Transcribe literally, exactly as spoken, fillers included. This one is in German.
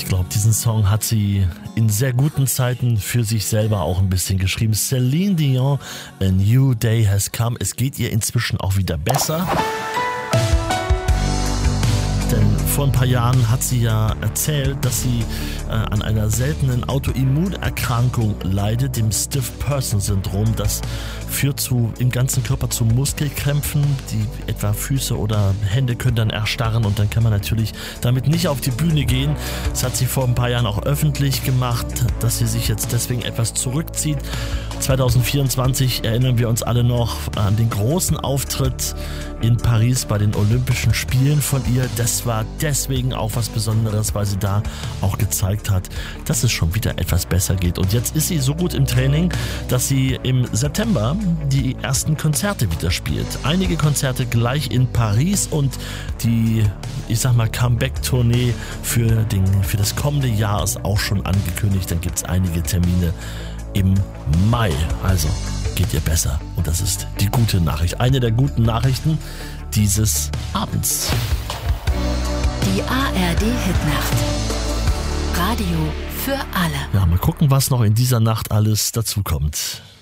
Ich glaube, diesen Song hat sie in sehr guten Zeiten für sich selber auch ein bisschen geschrieben. Celine Dion, A New Day Has Come. Es geht ihr inzwischen auch wieder besser. Denn vor ein paar Jahren hat sie ja erzählt, dass sie äh, an einer seltenen Autoimmunerkrankung leidet, dem Stiff-Person-Syndrom. Das führt zu, im ganzen Körper zu Muskelkrämpfen. Die etwa Füße oder Hände können dann erstarren und dann kann man natürlich damit nicht auf die Bühne gehen. Das hat sie vor ein paar Jahren auch öffentlich gemacht, dass sie sich jetzt deswegen etwas zurückzieht. zwanzig vierundzwanzig erinnern wir uns alle noch an den großen Auftritt in Paris bei den Olympischen Spielen von ihr. Das war deswegen auch was Besonderes, weil sie da auch gezeigt hat, dass es schon wieder etwas besser geht. Und jetzt ist sie so gut im Training, dass sie im September die ersten Konzerte wieder spielt. Einige Konzerte gleich in Paris und die, ich sag mal, Comeback-Tournee für, den, für das kommende Jahr ist auch schon angekündigt. Dann gibt es einige Termine im Mai. Also geht ihr besser. Und das ist die gute Nachricht. Eine der guten Nachrichten dieses Abends. Die A R D-Hitnacht. Radio für alle. Ja, mal gucken, was noch in dieser Nacht alles dazukommt.